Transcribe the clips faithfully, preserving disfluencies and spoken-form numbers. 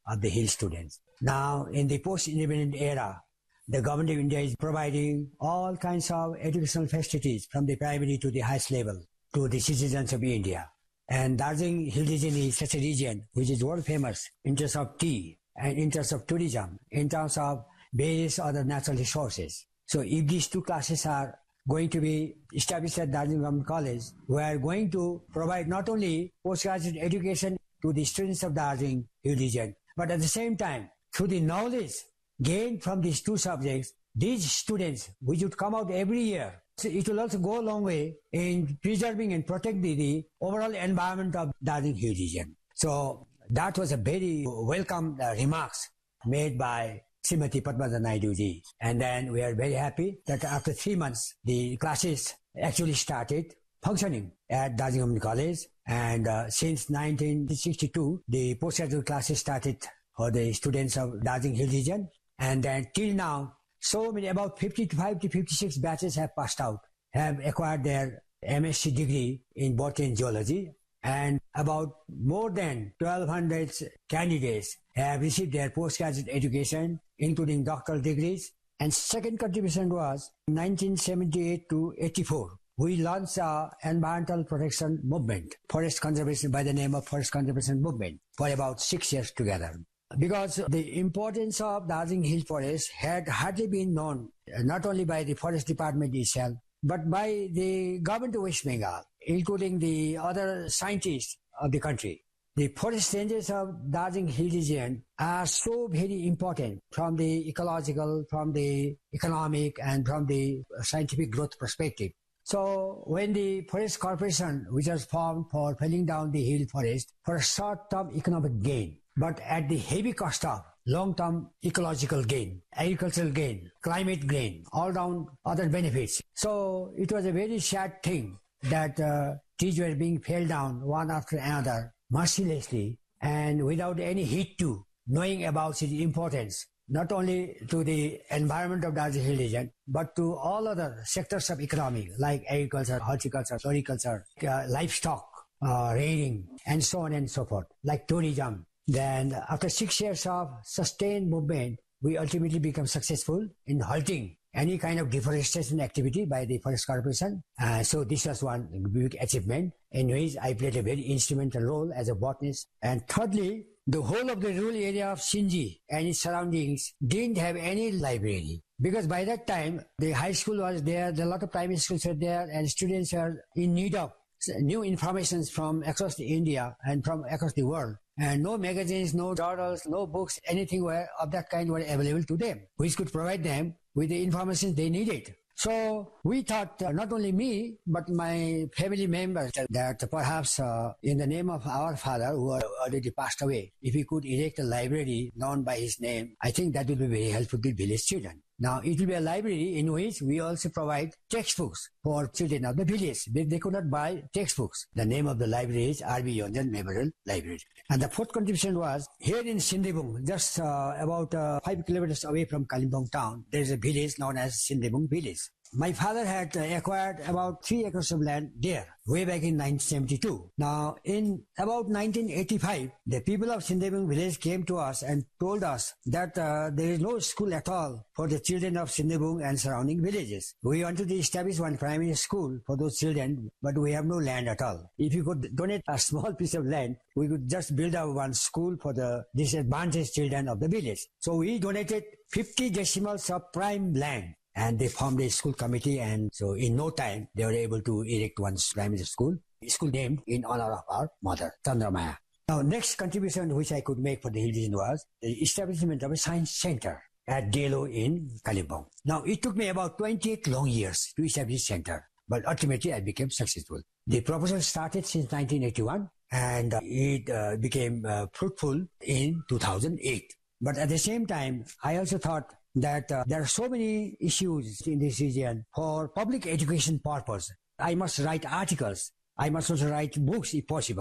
of the Hill students. Now, in the post-independent era, the government of India is providing all kinds of educational facilities from the primary to the highest level to the citizens of India. And Darjeeling Hill region is such a region which is world famous in terms of tea and in terms of tourism, in terms of various other natural resources. So if these two classes are going to be established at Darjeeling Government College, we are going to provide not only postgraduate education to the students of Darjeeling Hill region, but at the same time, through the knowledge gained from these two subjects, these students, which would come out every year, so it will also go a long way in preserving and protecting the, the overall environment of Darjeeling Hill region. So that was a very welcome uh, remarks made by Srimati Padma Naidu ji. And then we are very happy that after three months, the classes actually started functioning at Darjeeling Government College. And uh, since nineteen sixty-two, the postgraduate classes started for the students of Darjeeling Hill region. And then till now, so many, about fifty-five to fifty-six batches have passed out, have acquired their M S c degree in botany and geology. And about more than twelve hundred candidates have received their postgraduate education, including doctoral degrees. And second contribution was nineteen seventy-eight to eighty-four. We launched an environmental protection movement, forest conservation, by the name of Forest Conservation Movement, for about six years together. Because the importance of Darjeeling Hill Forest had hardly been known, not only by the Forest Department itself, but by the government of West Bengal, including the other scientists of the country. The forest ranges of Darjeeling Hill region are so very important from the ecological, from the economic, and from the scientific growth perspective. So when the Forest Corporation, which was formed for felling down the hill forest for a short-term economic gain, but at the heavy cost of long-term ecological gain, agricultural gain, climate gain, all-round other benefits. So it was a very sad thing that uh, trees were being felled down one after another mercilessly and without any heed to, knowing about its importance, not only to the environment of Darjeeling Hill region, but to all other sectors of economy like agriculture, horticulture, floriculture, uh, livestock, uh, rearing, and so on and so forth, like tourism. Then after six years of sustained movement, we ultimately become successful in halting any kind of deforestation activity by the Forest Corporation. Uh, so this was one big achievement in which I played a very instrumental role as a botanist. And thirdly, the whole of the rural area of Sindhi and its surroundings didn't have any library. Because by that time, the high school was there, a lot of primary schools were there, and students were in need of new information from across the India and from across the world. And no magazines, no journals, no books, anything were of that kind were available to them, which could provide them with the information they needed. So we thought, uh, not only me, but my family members, that perhaps uh, in the name of our father, who had already passed away, if we could erect a library known by his name, I think that would be very helpful to village children. Now, it will be a library in which we also provide textbooks for children of the village. They, they could not buy textbooks. The name of the library is R B Yonjan Memorial Library. And the fourth contribution was, here in Sindhibung, just uh, about uh, five kilometers away from Kalimpong town, there is a village known as Sindhibung village. My father had uh, acquired about three acres of land there, way back in nineteen seventy-two. Now, in about nineteen eighty-five, the people of Sindhibung village came to us and told us that uh, there is no school at all for the children of Sindhibung and surrounding villages. We wanted to establish one primary school for those children, but we have no land at all. If you could donate a small piece of land, we could just build up one school for the disadvantaged children of the village. So we donated fifty decimals of prime land. And they formed a school committee, and so in no time, they were able to erect one primary school, a school named in honor of our mother, Chandramaya. Now, next contribution which I could make for the Hill region was the establishment of a science center at D L O in Kalimpong. Now, it took me about twenty-eight long years to establish a center, but ultimately I became successful. The proposal started since nineteen eighty-one, and uh, it uh, became uh, fruitful in two thousand eight. But at the same time, I also thought that uh, there are so many issues in this region for public education purpose. I must write articles. I must also write books if possible.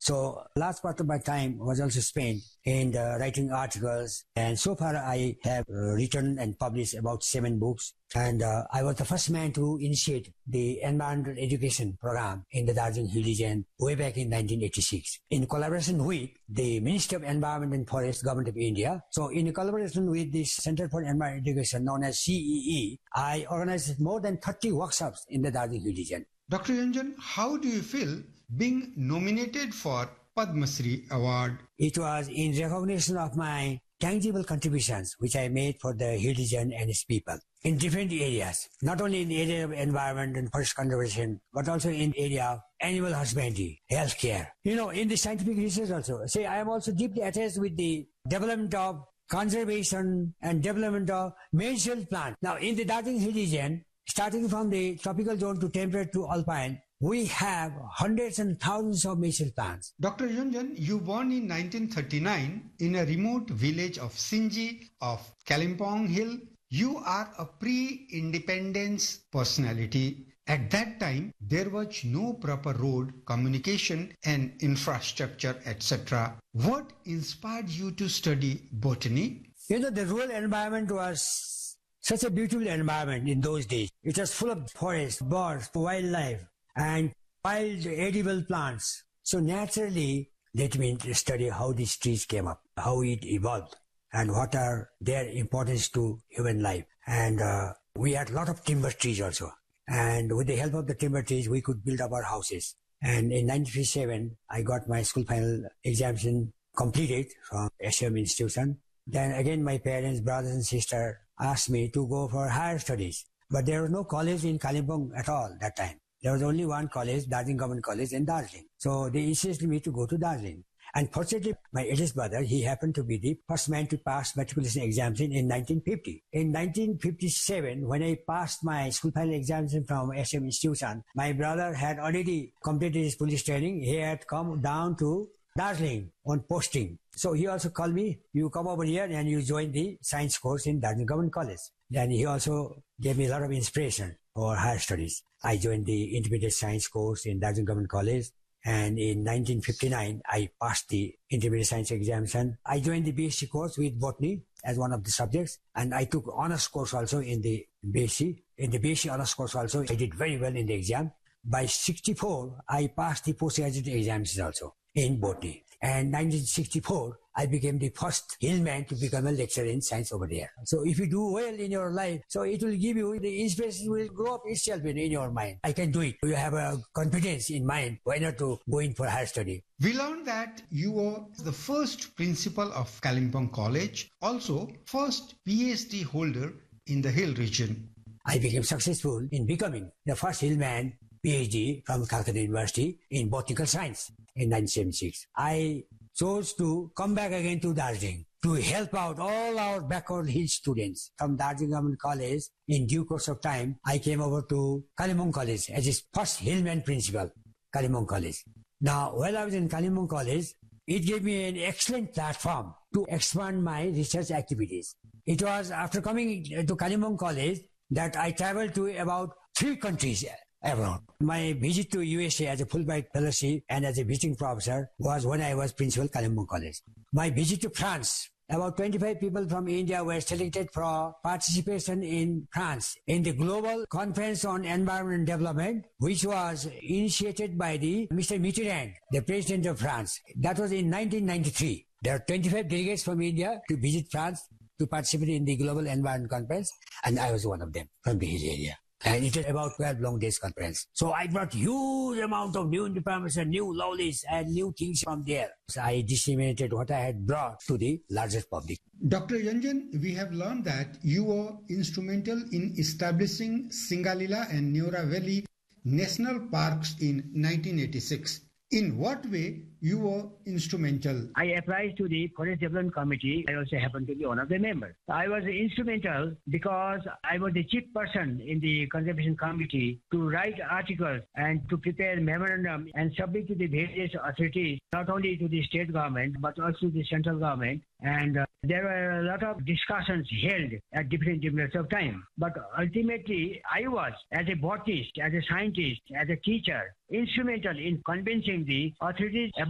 So last part of my time was also spent in uh, writing articles, and so far I have uh, written and published about seven books. And uh, I was the first man to initiate the environmental education program in the Darjeeling Hill region way back in nineteen eighty-six, in collaboration with the Ministry of Environment and Forest, Government of India. So in collaboration with the Center for Environmental Education, known as C E E, I organized more than thirty workshops in the Darjeeling Hill region. Doctor Youngjun, how do you feel being nominated for Padma Shri Award? It was in recognition of my tangible contributions which I made for the Hill region and its people in different areas, not only in the area of environment and forest conservation, but also in the area of animal husbandry, healthcare. You know, in the scientific research also. See, I am also deeply attached with the development of conservation and development of medicinal plants. Now, in the Darjeeling Hill region, starting from the tropical zone to temperate to alpine, we have hundreds and thousands of medicinal plants. Doctor Youngjun, you born in nineteen thirty-nine in a remote village of Sinji of Kalimpong Hill. You are a pre-independence personality. At that time, there was no proper road, communication and infrastructure, et cetera. What inspired you to study botany? You know, the rural environment was such a beautiful environment in those days. It was full of forests, birds, wildlife, and wild edible plants. So naturally, let me study how these trees came up, how it evolved, and what are their importance to human life. And uh, we had a lot of timber trees also. And with the help of the timber trees, we could build up our houses. And in nineteen fifty-seven, I got my school final examination completed from S M institution. Then again, my parents, brothers and sisters asked me to go for higher studies. But there was no college in Kalimpong at all that time. There was only one college, Darjeeling Government College in Darjeeling. So they insisted me to go to Darjeeling. And fortunately, my eldest brother, he happened to be the first man to pass matriculation examination in nineteen fifty. In nineteen fifty-seven, when I passed my school final examination from S M institution, my brother had already completed his police training. He had come down to Darjeeling on posting. So he also called me, you come over here and you join the science course in Darjeeling Government College. Then he also gave me a lot of inspiration for higher studies. I joined the intermediate science course in Darjeeling Government College. And in nineteen fifty-nine, I passed the intermediate science examination. I joined the B S c course with botany as one of the subjects. And I took honors course also in the B S c. In the B S c honors course also, I did very well in the exam. By sixty-four, I passed the postgraduate examinations also in botany. And nineteen sixty-four, I became the first hillman to become a lecturer in science over there. So if you do well in your life, so it will give you, the inspiration will grow up itself in, in your mind. I can do it. You have a confidence in mind. Why not to go in for higher study? We learned that you were the first principal of Kalimpong College, also first P H D holder in the Hill region. I became successful in becoming the first hillman P H D from Calcutta University in botanical science in nineteen seventy-six. I chose to come back again to Darjeeling to help out all our backward hill students from Darjeeling Government College. In due course of time, I came over to Kalimpong College as its first hillman principal, Kalimpong College. Now, while I was in Kalimpong College, it gave me an excellent platform to expand my research activities. It was after coming to Kalimpong College that I traveled to about three countries abroad. My visit to U S A as a Fulbright fellowship and as a visiting professor was when I was principal Kalimpong College. My visit to France, about twenty-five people from India were selected for participation in France in the Global Conference on Environment and Development, which was initiated by the Mister Mitterrand, the President of France. That was in nineteen ninety-three. There are twenty-five delegates from India to visit France to participate in the Global Environment Conference, and I was one of them from the Hill area. And it was about twelve long days conference. So I brought huge amount of new information, new knowledge and new things from there. So I disseminated what I had brought to the larger public. Doctor Youngjun, we have learned that you were instrumental in establishing Singalila and Neora Valley National Parks in nineteen eighty-six. In what way you were instrumental? I applied to the Forest Development Committee. I also happened to be one of the members. I was instrumental because I was the chief person in the Conservation Committee to write articles and to prepare memorandum and submit to the various authorities, not only to the state government, but also the central government. And uh, there were a lot of discussions held at different periods of time. But ultimately, I was, as a botanist, as a scientist, as a teacher, instrumental in convincing the authorities about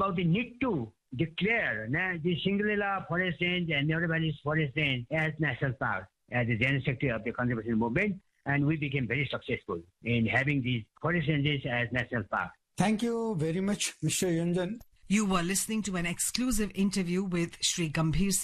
about the need to declare nah, the Singalela Forest Range and Nehru Valley Forest Range as national park as the General Secretary of the Conservation Movement, and we became very successful in having these forest ranges as national park. Thank you very much, Mister Yonjan. You were listening to an exclusive interview with Shri Gambhir Singh